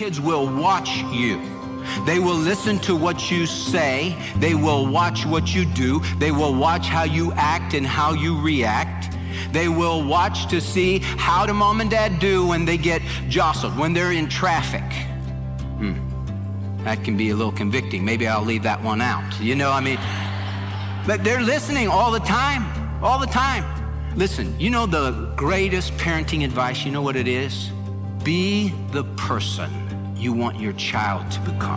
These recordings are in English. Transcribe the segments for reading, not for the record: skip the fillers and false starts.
kids will watch you. They will listen to what you say. They will watch what you do. They will watch how you act and how you react. They will watch to see how do mom and dad do when they get jostled, when they're in traffic. That can be a little convicting. Maybe I'll leave that one out. But they're listening all the time. Listen, you know the greatest parenting advice, you know what it is? Be the person you want your child to become.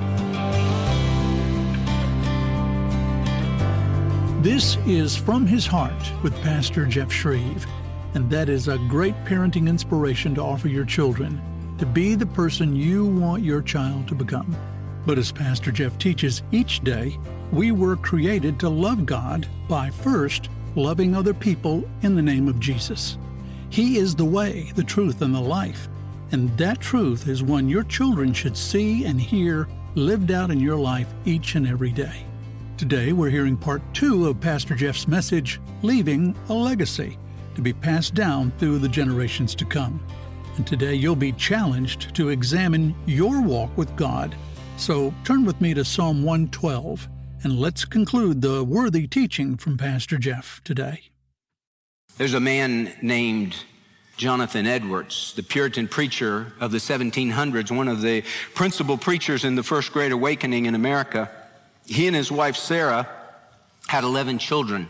This is From His Heart with Pastor Jeff Shreve, and that is a great parenting inspiration to offer your children, to be the person you want your child to become. But as Pastor Jeff teaches each day, we were created to love God by first loving other people in the name of Jesus. He is the way, the truth, and the life. And that truth is one your children should see and hear lived out in your life each and every day. Today, we're hearing part 2 of Pastor Jeff's message, Leaving a Legacy, to be passed down through the generations to come. And today, you'll be challenged to examine your walk with God. So turn with me to Psalm 112, and let's conclude the worthy teaching from Pastor Jeff today. There's a man named Jonathan Edwards, the Puritan preacher of the 1700s, one of the principal preachers in the First Great Awakening in America. He and his wife Sarah had 11 children,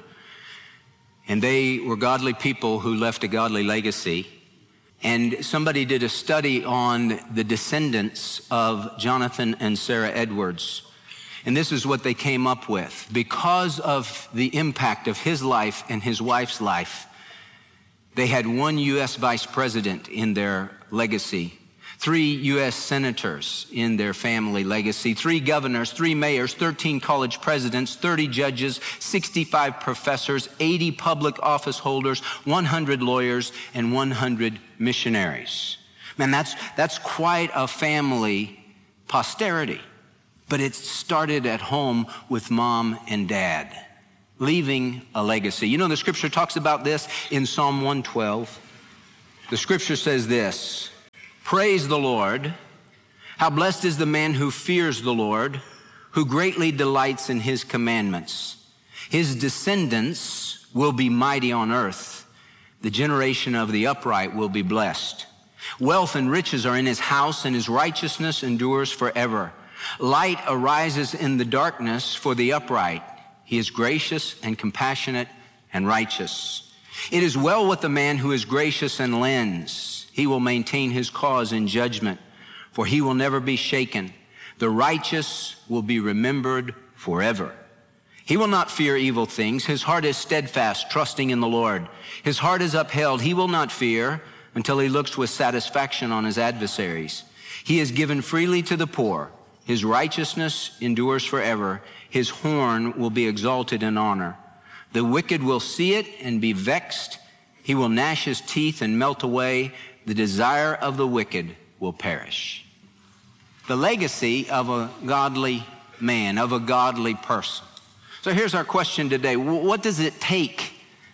and they were godly people who left a godly legacy. And somebody did a study on the descendants of Jonathan and Sarah Edwards, and this is what they came up with. Because of the impact of his life and his wife's life, they had 1 U.S. vice president in their legacy, 3 U.S. senators in their family legacy, 3 governors, 3 mayors, 13 college presidents, 30 judges, 65 professors, 80 public office holders, 100 lawyers, and 100 missionaries. Man, that's quite a family posterity. But it started at home with mom and dad, leaving a legacy. You know, the scripture talks about this in Psalm 112. The scripture says this: praise the Lord. How blessed is the man who fears the Lord, who greatly delights in his commandments. His descendants will be mighty on earth. The generation of the upright will be blessed. Wealth and riches are in his house, and his righteousness endures forever. Light arises in the darkness for the upright. He is gracious and compassionate and righteous. It is well with the man who is gracious and lends. He will maintain his cause in judgment, for he will never be shaken. The righteous will be remembered forever. He will not fear evil things. His heart is steadfast, trusting in the Lord. His heart is upheld. He will not fear until he looks with satisfaction on his adversaries. He is given freely to the poor. His righteousness endures forever. His horn will be exalted in honor. The wicked will see it and be vexed. He will gnash his teeth and melt away. The desire of the wicked will perish. The legacy of a godly man, of a godly person. So here's our question today. What does it take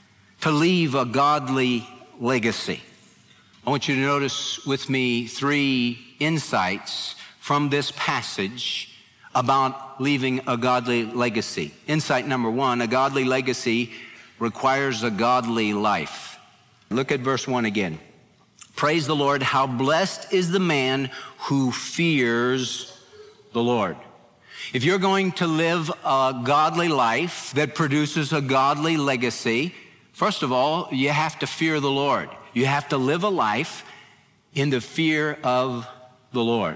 to leave a godly legacy? I want you to notice with me 3 insights from this passage about leaving a godly legacy. Insight number 1, a godly legacy requires a godly life. Look at verse 1 again. Praise the Lord, how blessed is the man who fears the Lord. If you're going to live a godly life that produces a godly legacy, first of all, you have to fear the Lord. You have to live a life in the fear of the Lord.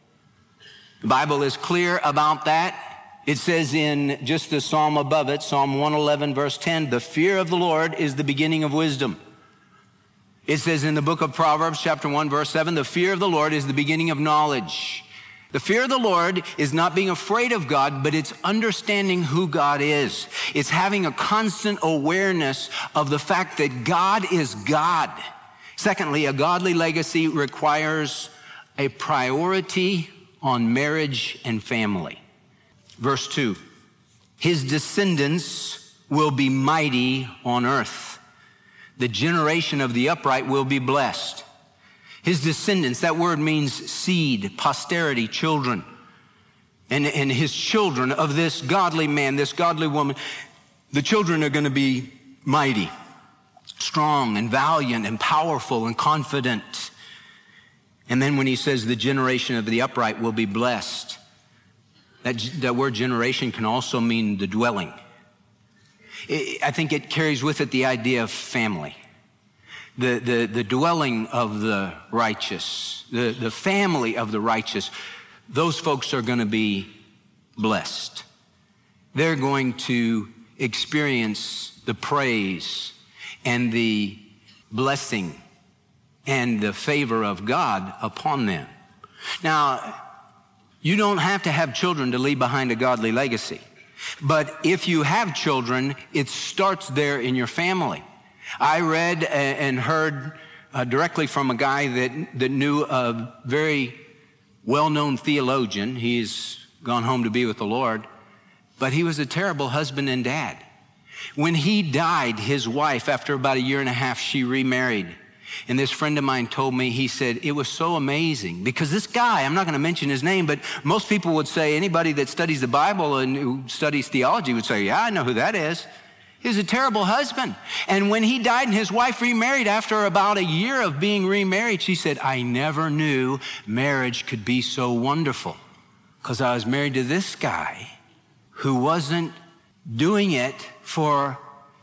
The Bible is clear about that. It says in just the psalm above it, Psalm 111, verse 10, the fear of the Lord is the beginning of wisdom. It says in the book of Proverbs, chapter 1, verse 7, the fear of the Lord is the beginning of knowledge. The fear of the Lord is not being afraid of God, but it's understanding who God is. It's having a constant awareness of the fact that God is God. Secondly, a godly legacy requires a priority on marriage and family. Verse 2, his descendants will be mighty on earth. The generation of the upright will be blessed. His descendants, that word means seed, posterity, children. And his children of this godly man, this godly woman, the children are going to be mighty, strong and valiant and powerful and confident. And then when he says the generation of the upright will be blessed, that word generation can also mean the dwelling. I think it carries with it the idea of family. The dwelling of the righteous, the family of the righteous, those folks are going to be blessed. They're going to experience the praise and the blessing and the favor of God upon them. Now, you don't have to have children to leave behind a godly legacy. But if you have children, it starts there in your family. I read and heard directly from a guy that knew a very well-known theologian. He's gone home to be with the Lord, but he was a terrible husband and dad. When he died, his wife, after about 1.5 years, she remarried. And this friend of mine told me, he said, it was so amazing because this guy, I'm not going to mention his name, but most people would say, anybody that studies the Bible and who studies theology would say, yeah, I know who that is. He was a terrible husband. And when he died and his wife remarried, after about 1 year of being remarried, she said, I never knew marriage could be so wonderful because I was married to this guy who wasn't doing it for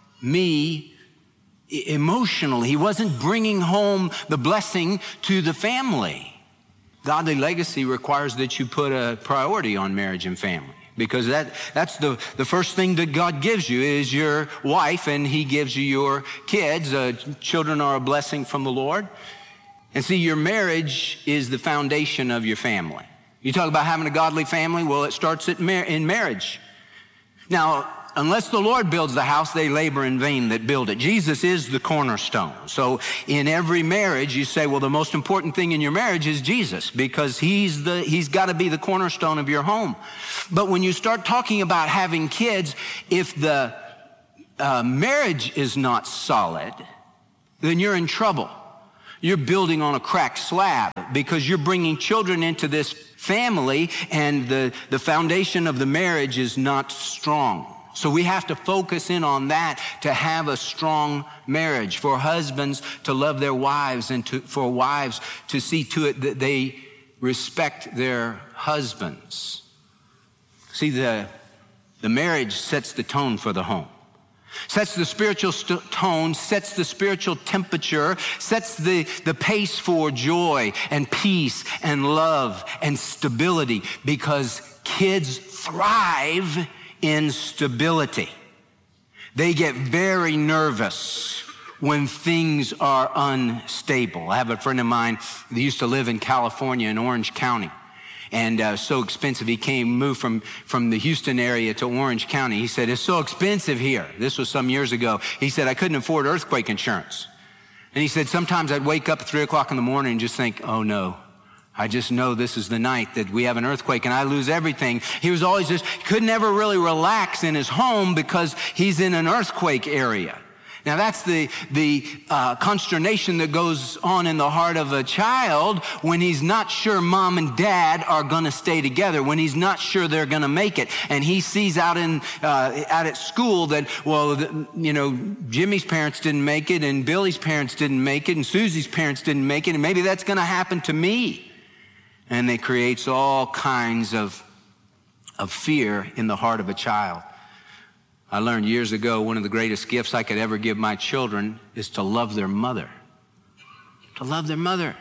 me emotionally. He wasn't bringing home the blessing to the family. Godly legacy requires that you put a priority on marriage and family. Because that's the first thing that God gives you is your wife, and he gives you your kids. Children are a blessing from the Lord. And see, your marriage is the foundation of your family. You talk about having a godly family, well, it starts in marriage. Now, unless the Lord builds the house, they labor in vain that build it. Jesus is the cornerstone. So in every marriage, you say, well, the most important thing in your marriage is Jesus because he's got to be the cornerstone of your home. But when you start talking about having kids, if the marriage is not solid, then you're in trouble. You're building on a cracked slab because you're bringing children into this family and the foundation of the marriage is not strong. So we have to focus in on that to have a strong marriage, for husbands to love their wives and for wives to see to it that they respect their husbands. See, the marriage sets the tone for the home, sets the spiritual tone, sets the spiritual temperature, sets the pace for joy and peace and love and stability, because kids thrive in stability. They get very nervous when things are unstable. I have a friend of mine that used to live in California in Orange County, and so expensive. He moved from the Houston area to Orange County. He said, it's so expensive here. This was some years ago. He said, I couldn't afford earthquake insurance. And he said, sometimes I'd wake up at 3 o'clock in the morning and just think, oh no, I just know this is the night that we have an earthquake and I lose everything. He was always he could never really relax in his home because he's in an earthquake area. Now that's the consternation that goes on in the heart of a child when he's not sure mom and dad are going to stay together, when he's not sure they're going to make it. And he sees out at school that, well, Jimmy's parents didn't make it and Billy's parents didn't make it and Susie's parents didn't make it, and maybe that's going to happen to me. And it creates all kinds of fear in the heart of a child. I learned years ago one of the greatest gifts I could ever give my children is to love their mother. To love their mother.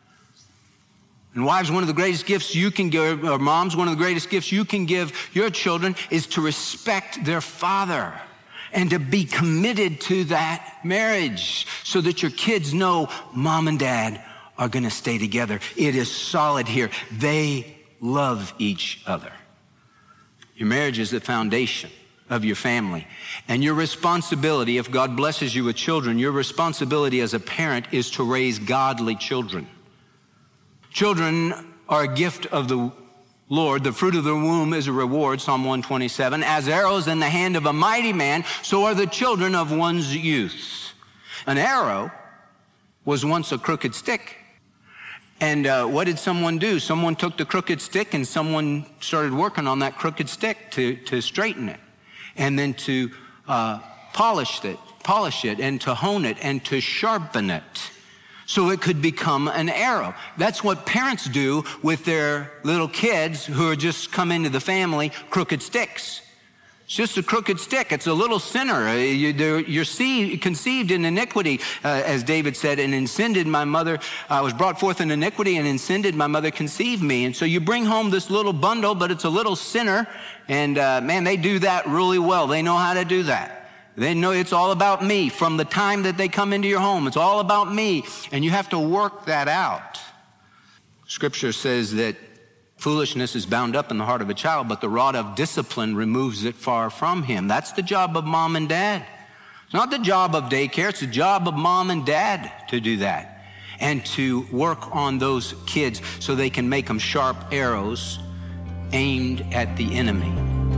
And wives, one of the greatest gifts you can give, or moms, one of the greatest gifts you can give your children is to respect their father and to be committed to that marriage so that your kids know mom and dad are going to stay together. It is solid here. They love each other. Your marriage is the foundation of your family. And your responsibility, if God blesses you with children, your responsibility as a parent is to raise godly children. Children are a gift of the Lord. The fruit of the womb is a reward, Psalm 127. As arrows in the hand of a mighty man, so are the children of one's youth. An arrow was once a crooked stick. And what did someone do? Someone took the crooked stick and someone started working on that crooked stick to straighten it, and then to polish it, and to hone it, and to sharpen it, so it could become an arrow. That's what parents do with their little kids who are just come into the family, crooked sticks. It's just a crooked stick. It's a little sinner. You're conceived in iniquity, as David said, and in sin did my mother, I was brought forth in iniquity, and in sin did my mother conceive me. And so you bring home this little bundle, but it's a little sinner, and man, they do that really well. They know how to do that. They know it's all about me from the time that they come into your home. It's all about me, and you have to work that out. Scripture says that foolishness is bound up in the heart of a child, but the rod of discipline removes it far from him. That's the job of mom and dad. It's not the job of daycare. It's the job of mom and dad to do that and to work on those kids so they can make them sharp arrows aimed at the enemy.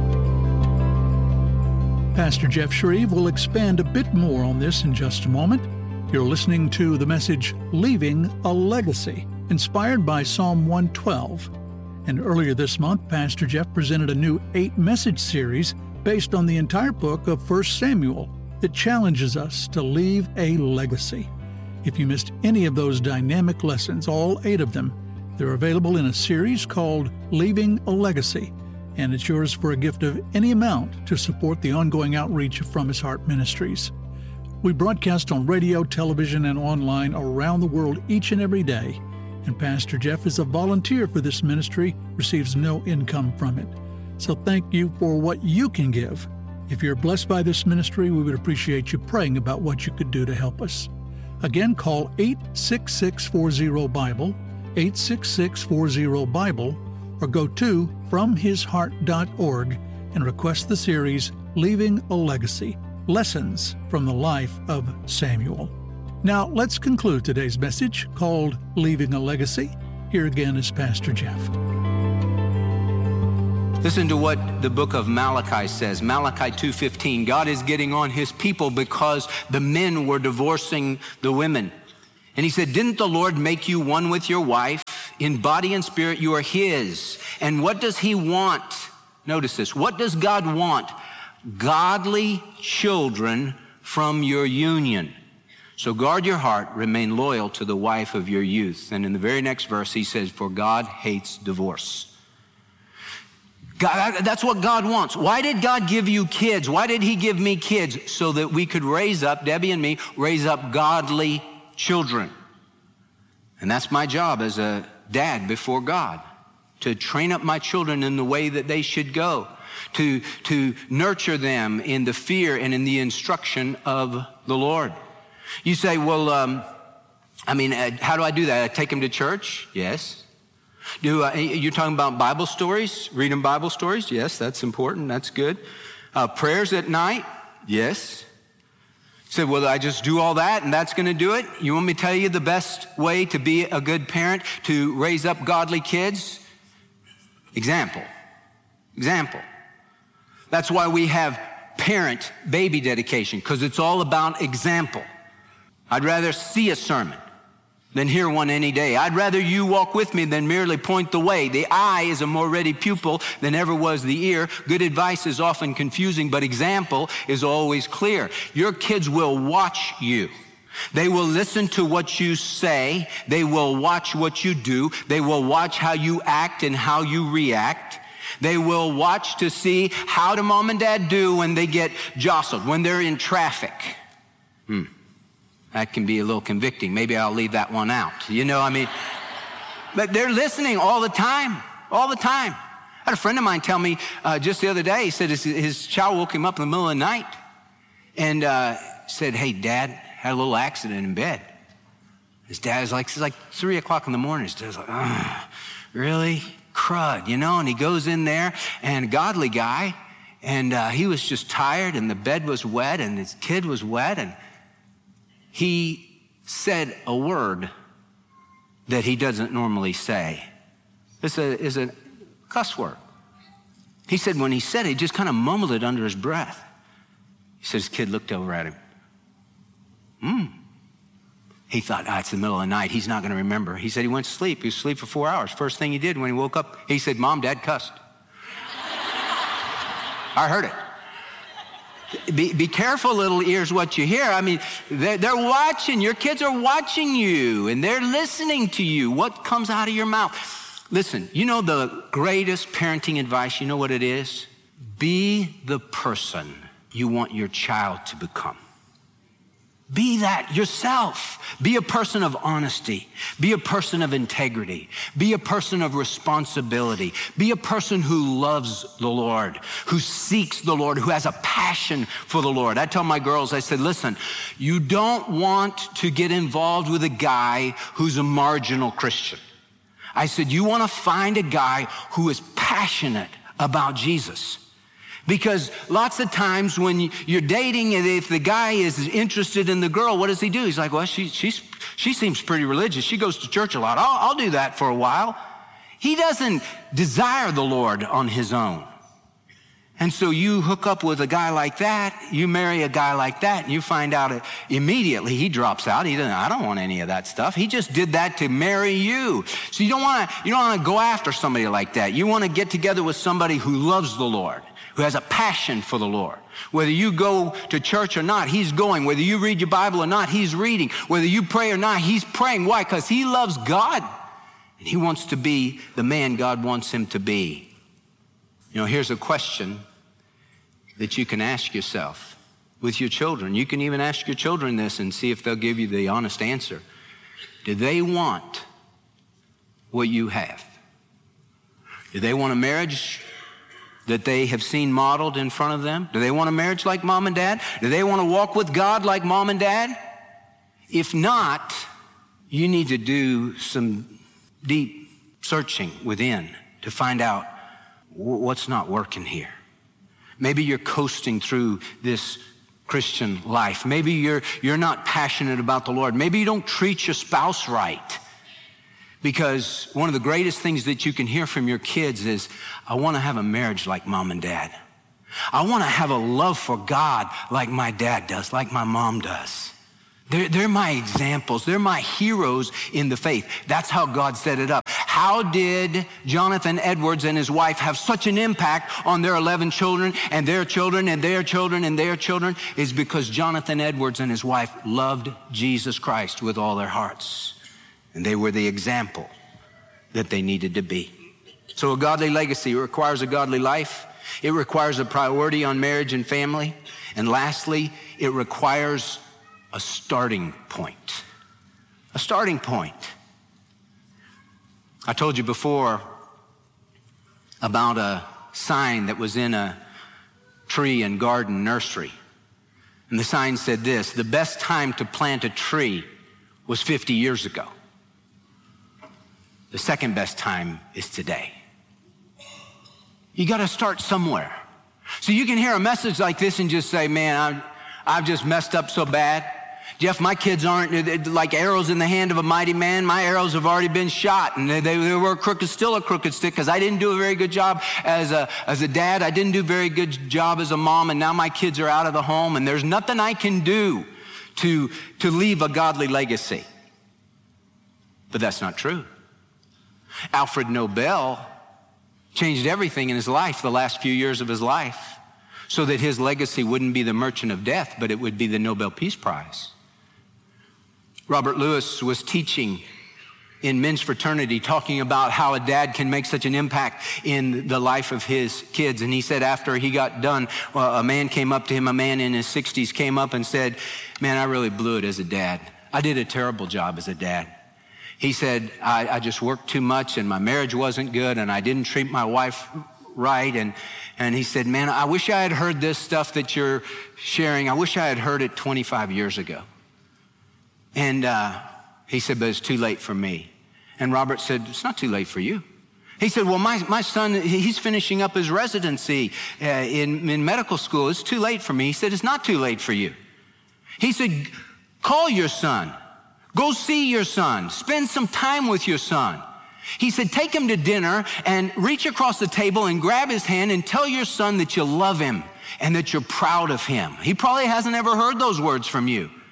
Pastor Jeff Shreve will expand a bit more on this in just a moment. You're listening to the message, Leaving a Legacy, inspired by Psalm 112. And earlier this month, Pastor Jeff presented a new 8-message series based on the entire book of 1 Samuel that challenges us to leave a legacy. If you missed any of those dynamic lessons, all 8 of them, they're available in a series called Leaving a Legacy, and it's yours for a gift of any amount to support the ongoing outreach of From His Heart Ministries. We broadcast on radio, television, and online around the world each and every day. And Pastor Jeff is a volunteer for this ministry, receives no income from it. So thank you for what you can give. If you're blessed by this ministry, we would appreciate you praying about what you could do to help us. Again, call 866-40-BIBLE, 866-40-BIBLE, or go to FromHisHeart.org and request the series, Leaving a Legacy, Lessons from the Life of Samuel. Now, let's conclude today's message called Leaving a Legacy. Here again is Pastor Jeff. Listen to what the book of Malachi says. Malachi 2:15. God is getting on his people because the men were divorcing the women. And he said, didn't the Lord make you one with your wife? In body and spirit, you are his. And what does he want? Notice this. What does God want? Godly children from your union. So guard your heart, remain loyal to the wife of your youth. And in the very next verse, he says, for God hates divorce. God, that's what God wants. Why did God give you kids? Why did he give me kids? So that we could raise up, Debbie and me, raise up godly children. And that's my job as a dad before God, to train up my children in the way that they should go, to nurture them in the fear and in the instruction of the Lord. You say, well, how do I do that? I take them to church? Yes. You're talking about Bible stories? Read them Bible stories? Yes, that's important. That's good. Prayers at night? Yes. You say, well, I just do all that and that's going to do it? You want me to tell you the best way to be a good parent, to raise up godly kids? Example. That's why we have parent baby dedication, because it's all about example. I'd rather see a sermon than hear one any day. I'd rather you walk with me than merely point the way. The eye is a more ready pupil than ever was the ear. Good advice is often confusing, but example is always clear. Your kids will watch you. They will listen to what you say. They will watch what you do. They will watch how you act and how you react. They will watch to see how do mom and dad do when they get jostled, when they're in traffic. That can be a little convicting. Maybe I'll leave that one out. But they're listening all the time. I had a friend of mine tell me just the other day, he said his child woke him up in the middle of the night and said, hey, Dad, had a little accident in bed. His dad is like, it's like 3 o'clock in the morning. His dad's like, really? Crud, and he goes in there, and a godly guy, and he was just tired, and the bed was wet, and his kid was wet, and he said a word that he doesn't normally say. It's a cuss word. He said when he said it, he just kind of mumbled it under his breath. He said his kid looked over at him. He thought, it's the middle of the night. He's not going to remember. He said he went to sleep. He was asleep for 4 hours. First thing he did when he woke up, he said, Mom, Dad cussed. I heard it. Be careful, little ears, what you hear. I mean, they're watching. Your kids are watching you, and they're listening to you. What comes out of your mouth? Listen, you know the greatest parenting advice, you know what it is? Be the person you want your child to become. Be that yourself. Be a person of honesty. Be a person of integrity. Be a person of responsibility. Be a person who loves the Lord, who seeks the Lord, who has a passion for the Lord. I tell my girls, I said, listen, you don't want to get involved with a guy who's a marginal Christian. I said, you want to find a guy who is passionate about Jesus. Because lots of times when you're dating, and if the guy is interested in the girl, what does he do? He's like, well, she seems pretty religious. She goes to church a lot. I'll do that for a while. He doesn't desire the Lord on his own. And so you hook up with a guy like that, you marry a guy like that, and you find out immediately he drops out. I don't want any of that stuff. He just did that to marry you. So you don't want to go after somebody like that. You want to get together with somebody who loves the Lord, who has a passion for the Lord. Whether you go to church or not, he's going. Whether you read your Bible or not, he's reading. Whether you pray or not, he's praying. Why? Because he loves God. And he wants to be the man God wants him to be. You know, here's a question that you can ask yourself with your children. You can even ask your children this and see if they'll give you the honest answer. Do they want what you have? Do they want a marriage that they have seen modeled in front of them? Do they want a marriage like mom and dad? Do they want to walk with God like mom and dad? If not, you need to do some deep searching within to find out what's not working here. Maybe you're coasting through this Christian life. Maybe you're not passionate about the Lord. Maybe you don't treat your spouse right. Because one of the greatest things that you can hear from your kids is, I want to have a marriage like mom and dad. I want to have a love for God like my dad does, like my mom does. They're my examples. They're my heroes in the faith. That's how God set it up. How did Jonathan Edwards and his wife have such an impact on their 11 children and their children and their children and their children? Is because Jonathan Edwards and his wife loved Jesus Christ with all their hearts. And they were the example that they needed to be. So a godly legacy requires a godly life. It requires a priority on marriage and family. And lastly, it requires a starting point. A starting point. I told you before about a sign that was in a tree and garden nursery. And the sign said this: the best time to plant a tree was 50 years ago. The second best time is today. You got to start somewhere. So you can hear a message like this and just say, man, I've just messed up so bad. Jeff, my kids aren't like arrows in the hand of a mighty man. My arrows have already been shot, and they were crooked, still a crooked stick, because I didn't do a very good job as a dad. I didn't do a very good job as a mom, and now my kids are out of the home, and there's nothing I can do to leave a godly legacy. But that's not true. Alfred Nobel changed everything in his life, the last few years of his life, so that his legacy wouldn't be the Merchant of Death, but it would be the Nobel Peace Prize. Robert Lewis was teaching in men's fraternity, talking about how a dad can make such an impact in the life of his kids. And he said after he got done, a man came up to him, a man in his 60s came up and said, man, I really blew it as a dad. I did a terrible job as a dad. He said, I just worked too much and my marriage wasn't good and I didn't treat my wife right. And he said, man, I wish I had heard this stuff that you're sharing. I wish I had heard it 25 years ago. And he said, but it's too late for me. And Robert said, it's not too late for you. He said, well, my son, he's finishing up his residency in medical school. It's too late for me. He said, it's not too late for you. He said, call your son. Go see your son. Spend some time with your son. He said, take him to dinner and reach across the table and grab his hand and tell your son that you love him and that you're proud of him. He probably hasn't ever heard those words from you.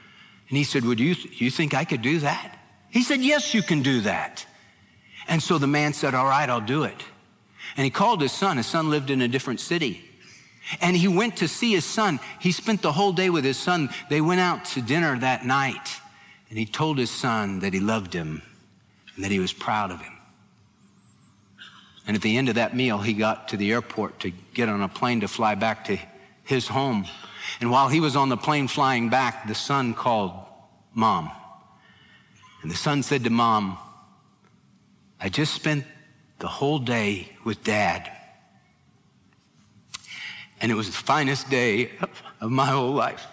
And he said, "Would you think I could do that?" He said, "Yes, you can do that." And so the man said, "All right, I'll do it." And he called his son. His son lived in a different city. And he went to see his son. He spent the whole day with his son. They went out to dinner that night. And he told his son that he loved him and that he was proud of him. And at the end of that meal, he got to the airport to get on a plane to fly back to his home. And while he was on the plane flying back, the son called Mom. And the son said to Mom, "I just spent the whole day with Dad. And it was the finest day of my whole life."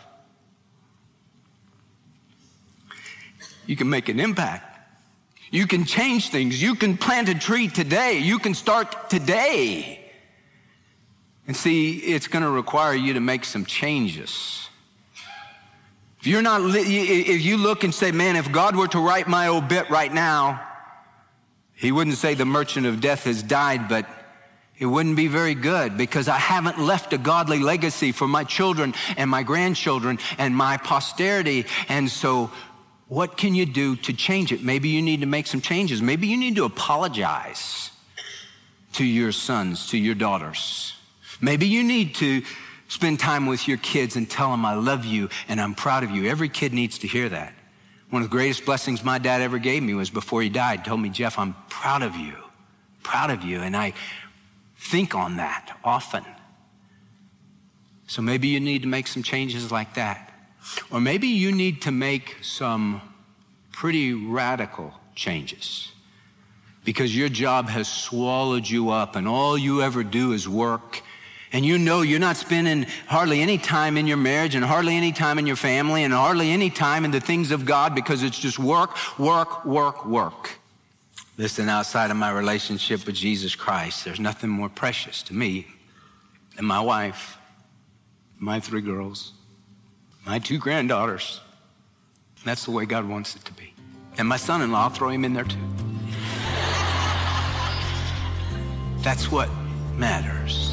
You can make an impact. You can change things. You can plant a tree today. You can start today. And see, it's going to require you to make some changes. If you look and say, "Man, if God were to write my obit right now," he wouldn't say the merchant of death has died, but it wouldn't be very good because I haven't left a godly legacy for my children and my grandchildren and my posterity. And so what can you do to change it? Maybe you need to make some changes. Maybe you need to apologize to your sons, to your daughters. Maybe you need to spend time with your kids and tell them, "I love you and I'm proud of you." Every kid needs to hear that. One of the greatest blessings my dad ever gave me was before he died, told me, "Jeff, I'm proud of you, proud of you." And I think on that often. So maybe you need to make some changes like that. Or maybe you need to make some pretty radical changes because your job has swallowed you up and all you ever do is work. And you know you're not spending hardly any time in your marriage and hardly any time in your family and hardly any time in the things of God because it's just work, work, work, work. Listen, outside of my relationship with Jesus Christ, there's nothing more precious to me than my wife, my 3 girls, my 2 granddaughters. And that's the way God wants it to be. And my son-in-law, I'll throw him in there too. That's what matters.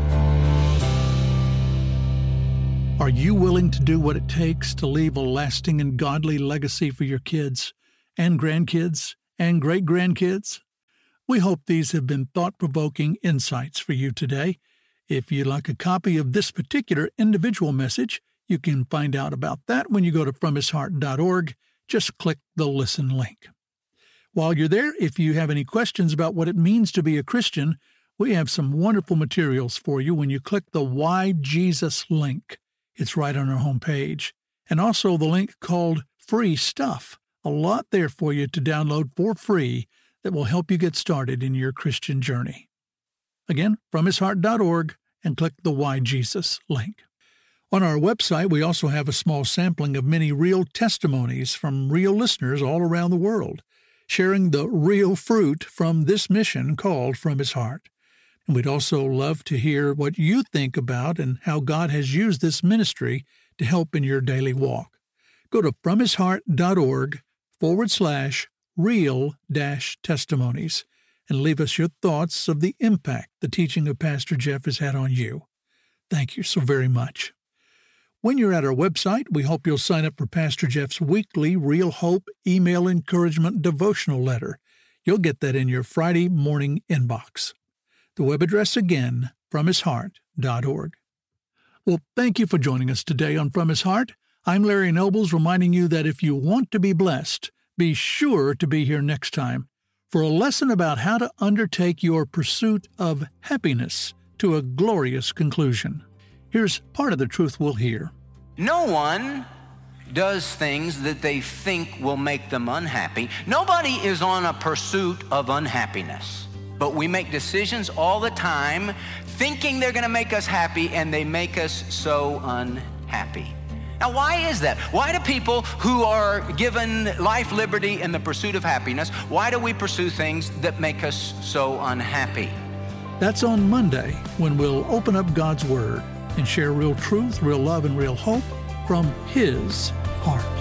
Are you willing to do what it takes to leave a lasting and godly legacy for your kids and grandkids and great-grandkids? We hope these have been thought-provoking insights for you today. If you'd like a copy of this particular individual message, you can find out about that when you go to FromHisHeart.org. Just click the Listen link. While you're there, if you have any questions about what it means to be a Christian, we have some wonderful materials for you when you click the Why Jesus link. It's right on our homepage. And also the link called Free Stuff. A lot there for you to download for free that will help you get started in your Christian journey. Again, FromHisHeart.org and click the Why Jesus link. On our website, we also have a small sampling of many real testimonies from real listeners all around the world, sharing the real fruit from this mission called From His Heart. And we'd also love to hear what you think about and how God has used this ministry to help in your daily walk. Go to FromHisHeart.org/real-testimonies and leave us your thoughts of the impact the teaching of Pastor Jeff has had on you. Thank you so very much. When you're at our website, we hope you'll sign up for Pastor Jeff's weekly Real Hope email encouragement devotional letter. You'll get that in your Friday morning inbox. The web address again, FromHisHeart.org. Well, thank you for joining us today on From His Heart. I'm Larry Nobles reminding you that if you want to be blessed, be sure to be here next time for a lesson about how to undertake your pursuit of happiness to a glorious conclusion. Here's part of the truth we'll hear. No one does things that they think will make them unhappy. Nobody is on a pursuit of unhappiness. But we make decisions all the time thinking they're going to make us happy, and they make us so unhappy. Now, why is that? Why do people who are given life, liberty, and the pursuit of happiness, why do we pursue things that make us so unhappy? That's on Monday when we'll open up God's Word and share real truth, real love, and real hope from His heart.